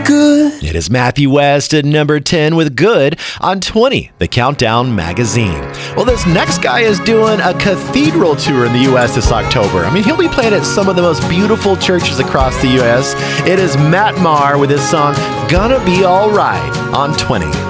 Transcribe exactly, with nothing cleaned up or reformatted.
good. It is Matthew West at number ten with Good on twenty, the Countdown magazine. Well, this next guy is doing a cathedral tour in the U S this October. I mean, he'll be playing at some of the most beautiful churches across the U S. It is Matt Maher with his song Gonna Be Alright on twenty.